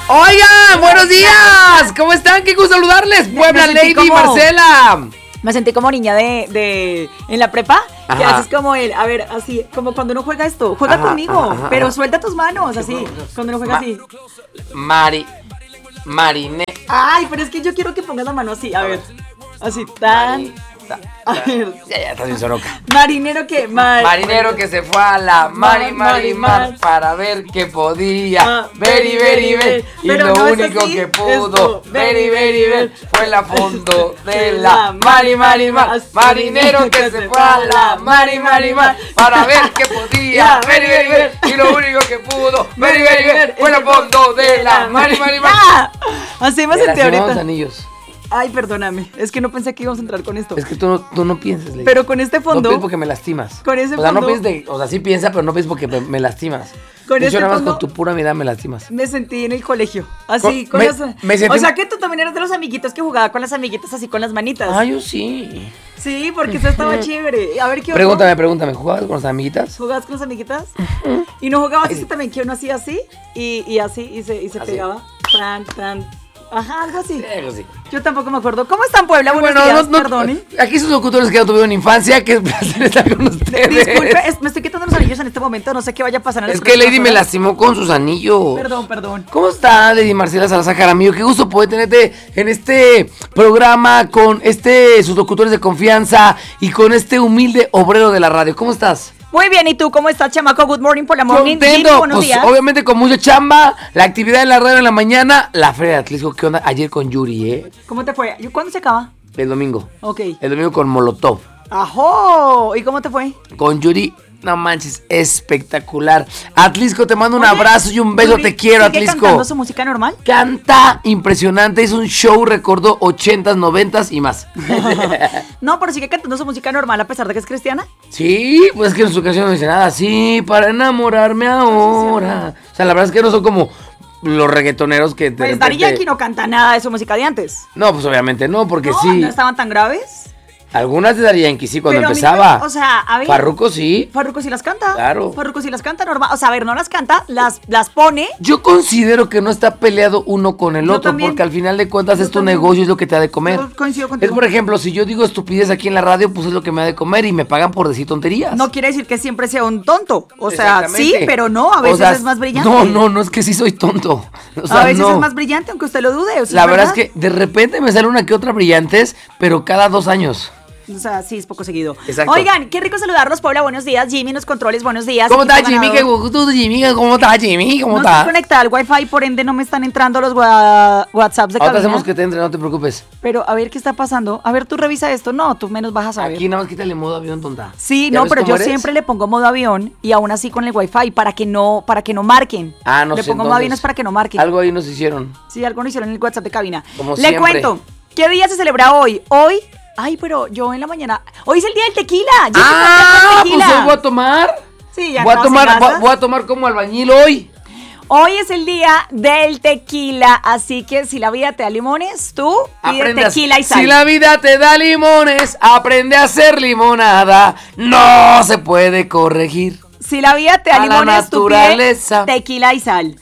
Oigan, buenos días. ¿Cómo están? Qué gusto saludarles. Puebla Lady Marcela. Me sentí como niña de en la prepa. Ajá. Que haces como a ver, así, como cuando uno juega esto. Juega conmigo, pero suelta tus manos, así. Cuando uno juega así. Marine. Ay, pero es que yo quiero que pongas la mano así, a ver. Así, tan. A ver. Ya, estás bien soroca. Marinero que. Marinero que se fue a la mar para ver qué podía ver. Y Pero lo no es único así, que pudo es ver fue la fondo de la mar. Marinero que se fue a la mar para ver qué podía ver. Y lo único que pudo ver fue la fondo de la mar. Así me sentí ahorita. Anillos. Ay, perdóname, es que no pensé que íbamos a entrar con esto. Es que tú no pienses, Lady. Pero con este fondo. No pienses porque me lastimas. Con ese o sea, fondo. no pienses o sea, sí piensa, pero no pienses porque me lastimas. Con de este hecho, nada más fondo, con tu pura mirada me lastimas. Me sentí en el colegio. Así, me sentí. O sea que tú también eres de los amiguitos que jugaba con las amiguitas así con las manitas. Ah, yo sí. Sí, porque eso estaba chévere. A ver qué Pregúntame, ¿jugabas con las amiguitas? ¿Jugabas con las amiguitas? Y no jugabas así también, que uno hacía así y así y se así. pegaba. Tan. Ajá, algo así. Algo así. Yo tampoco me acuerdo. ¿Cómo están, Puebla? Buenos Bueno, días, no, perdone. aquí sus locutores que ya tuvieron infancia, que es placer estar con ustedes. Disculpe, me estoy quitando los anillos en este momento. No sé qué vaya a pasar en las Es que Lady próximas me horas. lastimó con sus anillos. Perdón. ¿Cómo está, Lady Marcela Salazar Jaramillo? Qué gusto poder tenerte en este programa con sus locutores de confianza y con este humilde obrero de la radio. ¿Cómo estás? Muy bien, ¿y tú cómo estás, chamaco? Good morning por la morning. Contento, Jimmy, buenos pues días. obviamente con mucha chamba, la actividad en la radio en la mañana, la Feria de Atlisco, ¿qué onda? Ayer con Yuri, ¿Cómo te fue? ¿Cuándo se acaba? El domingo. Ok. El domingo con Molotov. ¡Ajo! ¿Y cómo te fue? Con Yuri, no manches, espectacular. Atlisco, te mando un abrazo y un beso, Yuri, te quiero, ¿sigue Atlisco. cantando su música normal? Canta impresionante, es un show, recordó 80s, 90s y más. No, pero sigue cantando su música normal a pesar de que es cristiana. Sí, pues es que en su canción no dice nada así, para enamorarme ahora. O sea, la verdad es que no son como los reggaetoneros que de Pues repente... Daddy Yankee no canta nada de su música de antes. No, pues obviamente no, porque No, sí. no estaban tan graves. Algunas de Daddy Yankee sí, cuando Pero a mí empezaba. o sea, a ver. Farruko sí. Farruko sí las canta. Claro. Farruko sí las canta normal. O sea, a ver, no las canta, las pone. Yo considero que no está peleado uno con el Yo otro, también. porque al final de cuentas Yo es tu también. negocio, es lo que te ha de comer. Yo coincido contigo. Es, por ejemplo, si yo digo estupidez aquí en la radio, pues es lo que me ha de comer y me pagan por decir tonterías. No quiere decir que siempre sea un tonto. O sea, sí, Exactamente. pero no, a veces O sea, es más brillante. No, es que sí soy tonto. O sea, a veces no. es más brillante, aunque usted lo dude. O sea, La verdad es que de repente me sale una que otra brillantez, pero cada 2 años. O sea, sí, es poco seguido. Exacto. Oigan, qué rico saludarlos, Paula. Buenos días. Jimmy en los controles, buenos días. ¿Cómo está Equipo Jimmy? ganador. ¿Qué gusto, Jimmy? ¿Cómo está Jimmy? ¿Cómo No está? estoy conectada al Wi-Fi, por ende no me están entrando los WhatsApps de Ahora cabina. hacemos que te entre, no te preocupes. Pero a ver qué está pasando. A ver, tú revisa esto. No, tú menos vas a saber. Aquí nada más quítale modo avión, tonta. Sí, ¿Ya no, ves pero cómo yo eres? siempre le pongo modo avión y aún así con el Wi-Fi para que no marquen. Ah, no le sé, pongo modo avión entonces. es para que no marquen. Algo ahí nos hicieron. Sí, algo lo hicieron en el WhatsApp de cabina. Como Le siempre. cuento. ¿Qué día se celebra hoy? Ay, pero yo en la mañana. Hoy es el día del tequila. Ya Ah, se pues hoy voy a tomar. Sí, ya voy a estamos en tomar, casa. voy a tomar como albañil hoy. Hoy es el día del tequila, así que si la vida te da limones, tú pide tequila y sal. Si la vida te da limones, aprende a hacer limonada. No se puede corregir. Si la vida te da A la limones, tú pide naturaleza. tequila y sal.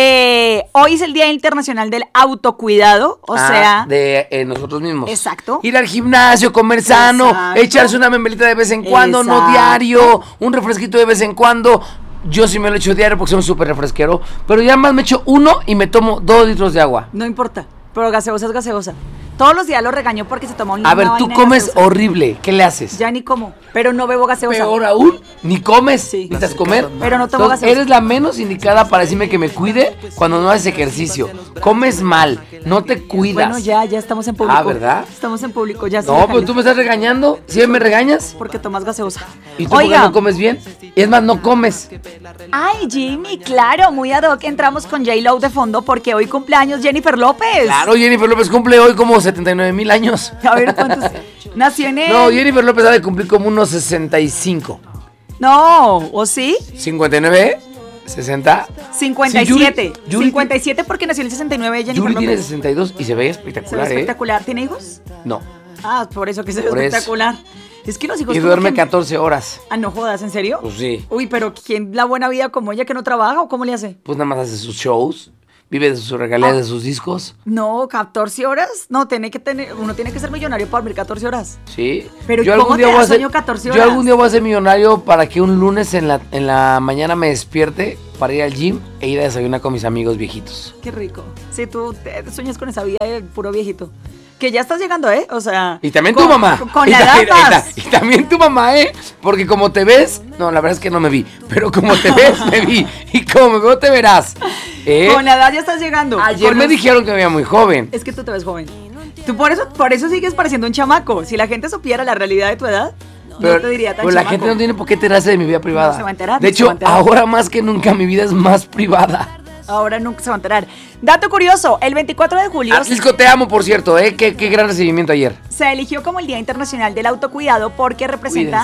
Hoy es el Día Internacional del Autocuidado, o sea... de nosotros mismos. Exacto. Ir al gimnasio, comer sano, Exacto. echarse una membelita de vez en cuando, no Exacto. diario, un refresquito de vez en cuando. Yo sí me lo echo diario porque soy un súper refresquero, pero ya más me echo uno y me tomo 2 litros de agua. No importa, pero gaseosa es gaseosa. Todos los días lo regaño porque se toma un A ver, tú comes horrible, ¿qué le haces? Ya ni como, pero no bebo gaseosa. Peor aún, ni comes, Sí. necesitas comer. Pero no tomo Entonces, gaseosa. eres la menos indicada para decirme que me cuide cuando no haces ejercicio. Comes mal, no te cuidas. Bueno, ya estamos en público. Ah, ¿verdad? Estamos en público, ya sí. No, pero tú me estás regañando. ¿Sí me regañas? Porque tomas gaseosa. ¿Y tú por qué no comes bien? Y es más, no comes. Ay, Jimmy, claro, muy ad hoc. Entramos con J-Lo de fondo porque hoy cumpleaños Jennifer López. Claro, Jennifer López cumple hoy como 79,000 años. A ver, ¿cuántos? Nació en el... No, Jennifer López ha de cumplir como unos 65. No, ¿o sí? 59, 60. 57. Sí, Yuri 57 porque nació en el 69 Jennifer Yuri tiene López. 62 y se ve Se ve espectacular, espectacular. ¿Tiene hijos? No. Ah, por eso que se ve Por eso. espectacular. Es que los hijos Y como duerme que- 14 horas. Ah, no jodas, ¿en serio? Pues sí. Uy, pero ¿quién la buena vida como ella que no trabaja o cómo le hace? Pues nada más hace sus shows. ¿Vive de sus regalías de sus discos? No, 14 horas. No, uno tiene que ser millonario para dormir 14 horas. Sí. Pero yo ¿cómo te da sueño 14 horas? Yo algún día voy a ser millonario para que un lunes en la mañana me despierte para ir al gym e ir a desayunar con mis amigos viejitos. Qué rico. Sí, tú te sueñas con esa vida de puro viejito. Que ya estás llegando, ¿eh? O sea... Y también tu mamá. Con la edad y también tu mamá, ¿eh? Porque como te ves... No, la verdad es que no me vi. Pero como te ves, me vi. Y como me veo, te verás. Con la edad ya estás llegando. Ayer me dijeron que me veía muy joven. Es que tú te ves joven. Tú por eso sigues pareciendo un chamaco. Si la gente supiera la realidad de tu edad... Pero, no te diría tan pero la gente no tiene por qué enterarse de mi vida privada. No se va a enterar. De hecho, ahora más que nunca mi vida es más privada. Ahora nunca se va a enterar. Dato curioso, el 24 de julio... Atlisco, te amo, por cierto, ¿eh? Qué gran recibimiento ayer. Se eligió como el Día Internacional del Autocuidado porque representa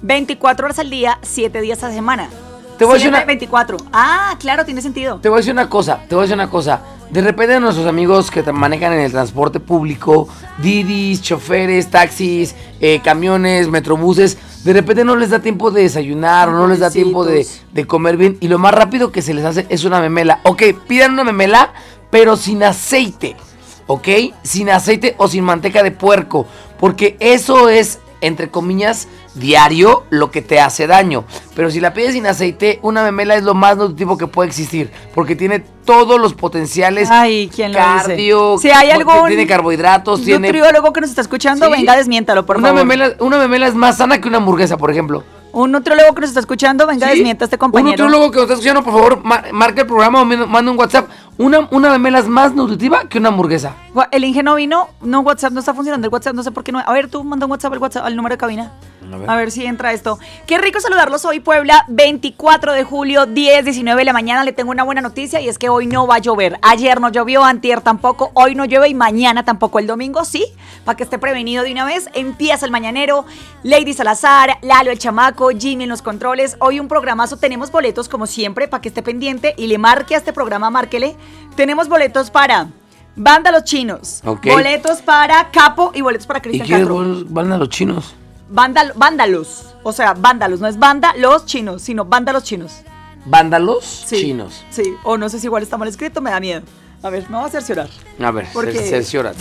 24 horas al día, 7 días a la semana. Te voy a decir 24. Ah, claro, tiene sentido. Te voy a decir una cosa. De repente nuestros amigos que manejan en el transporte público, didis, choferes, taxis, camiones, metrobuses, de repente no les da tiempo de desayunar o no les da tiempo de comer bien. Y lo más rápido que se les hace es una memela. Ok, pidan una memela, pero sin aceite. ¿Ok? Sin aceite o sin manteca de puerco. Porque eso es, entre comillas, diario lo que te hace daño. Pero si la pides sin aceite, una memela es lo más nutritivo que puede existir, porque tiene todos los potenciales. Ay, ¿quién lo cardio, dice? Si hay algún tiene carbohidratos, tiene nutriólogo que nos está escuchando, ¿sí? Venga, desmiéntalo, por favor. Una memela es más sana que una hamburguesa, por ejemplo. Un nutriólogo que nos está escuchando, venga, desmienta a este compañero. Un nutriólogo que nos está escuchando, por favor, marca el programa o manda un WhatsApp. Una memela es más nutritiva que una hamburguesa. El Inge no vino, no, WhatsApp no está funcionando, el WhatsApp no sé por qué no. A ver, tú manda un WhatsApp al número de cabina. A ver si entra esto. Qué rico saludarlos hoy, Puebla, 24 de julio, 10:19 de la mañana. Le tengo una buena noticia y es que hoy no va a llover. Ayer no llovió, antier tampoco, hoy no llueve y mañana tampoco. El domingo sí, para que esté prevenido de una vez. Empieza el mañanero, Lady Salazar, Lalo el chamaco, Jimmy en los controles. Hoy un programazo, tenemos boletos como siempre para que esté pendiente y le marque a este programa, márquele. Tenemos boletos para Banda Los Chinos, boletos para Capo y boletos para Cristian Castro. ¿Y qué Banda Los Chinos? Vándalos, o sea, vándalos, no es Banda Los Chinos, sino Banda Los Chinos. ¿Vándalos chinos? Sí, o no sé si igual está mal escrito, me da miedo. A ver, me voy a cerciorar. A ver, cerciórate.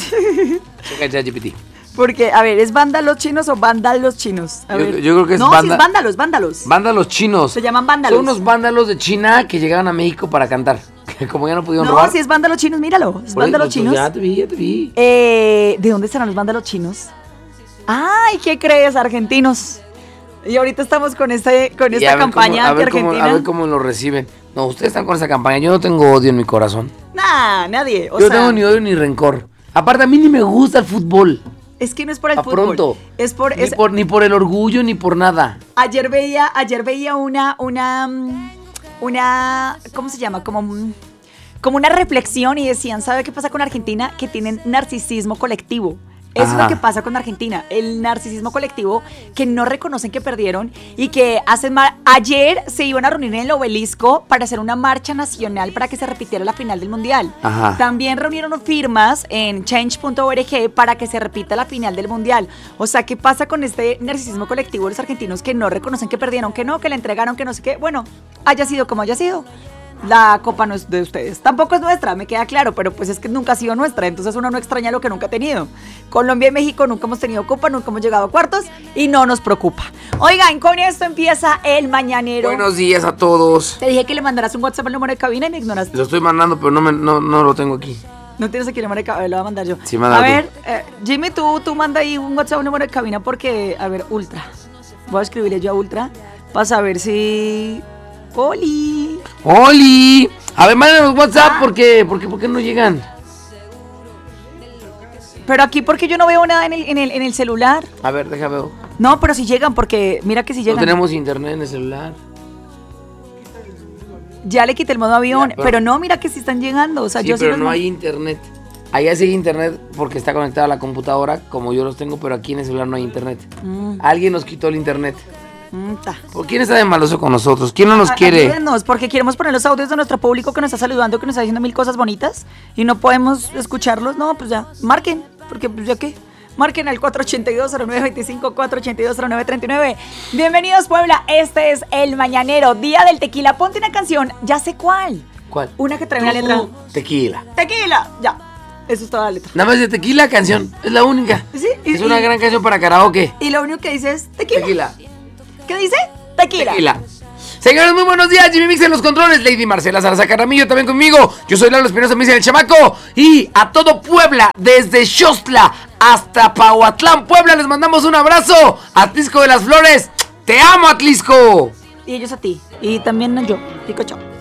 Porque, a ver, ¿es Vándalos Chinos o Vándalos Chinos? A ver. Yo creo que es no, sí es Vándalos. Vándalos chinos. Se llaman Vándalos. Son unos vándalos de China que llegaron a México para cantar. Como ya no pudieron robar. No, si es Vándalos Chinos, míralo. Es Vándalos Chinos. Ya te vi. ¿De dónde serán los Vándalos Chinos? Ay, ¿qué crees? Argentinos. Y ahorita estamos con esta campaña anti-argentina. A ver cómo lo reciben. No, ustedes están con esa campaña. Yo no tengo odio en mi corazón. Nah, nadie. Yo no tengo ni odio ni rencor. Aparte, a mí ni me gusta el fútbol. Es que no es por el fútbol. Pronto. Ni por el orgullo, ni por nada. Ayer veía una ¿cómo se llama? Como una reflexión y decían, ¿sabe qué pasa con Argentina? Que tienen narcisismo colectivo. Eso es lo que pasa con Argentina, el narcisismo colectivo, que no reconocen que perdieron y que hacen mal. Ayer se iban a reunir en el Obelisco para hacer una marcha nacional para que se repitiera la final del Mundial. Ajá. También reunieron firmas en change.org para que se repita la final del Mundial. O sea, ¿qué pasa con este narcisismo colectivo de los argentinos que no reconocen que perdieron, que no, que le entregaron, que no sé qué? Bueno, haya sido como haya sido. La copa no es de ustedes, tampoco es nuestra, me queda claro, pero pues es que nunca ha sido nuestra, entonces uno no extraña lo que nunca ha tenido. Colombia y México nunca hemos tenido copa, nunca hemos llegado a cuartos y no nos preocupa. Oigan, con esto empieza el mañanero. Buenos días a todos. Te dije que le mandaras un WhatsApp al número de cabina y me ignoraste. Lo estoy mandando, pero no lo tengo aquí. No tienes aquí el número de cabina, lo voy a mandar yo. Sí, a ver, Jimmy, tú manda ahí un WhatsApp al número de cabina porque, a ver, Ultra. Voy a escribirle yo a Ultra para saber si... ¡Oli! A ver, mándanos WhatsApp, ¿por qué no llegan? Pero aquí, porque yo no veo nada en el celular. A ver, déjame ver. No, pero si llegan, porque mira que si llegan. No tenemos internet en el celular. Ya le quité el modo avión, pero no, mira que sí están llegando. O sea, sí, pero no hay internet. Allá sí hay internet porque está conectada a la computadora, como yo los tengo, pero aquí en el celular no hay internet. Alguien nos quitó el internet. ¿Por quién está de maloso con nosotros? ¿Quién no nos quiere? Ayúdenos, porque queremos poner los audios de nuestro público que nos está saludando, que nos está diciendo mil cosas bonitas y no podemos escucharlos. No, pues ya, marquen, porque pues ya qué. Marquen al 482-0925, 482-0939. Bienvenidos, Puebla, este es El Mañanero, Día del Tequila. Ponte una canción, ya sé cuál. ¿Cuál? Una que trae una letra. Tequila. Tequila. Ya. Eso es toda la letra. Nada más de tequila, canción. Es la única. Sí. Es una gran canción para karaoke. Y lo único que dice es tequila. Tequila. ¿Qué dice? Tequila. Tequila. Señores, muy buenos días. Jimmy Mix en los controles. Lady Marcela Salazar Caramillo también conmigo. Yo soy Lalo Espinosa, me dice el chamaco. Y a todo Puebla, desde Xostla hasta Pahuatlán, Puebla, les mandamos un abrazo. Atlisco de las Flores. Te amo, Atlisco. Y ellos a ti. Y también yo. Pico, chao.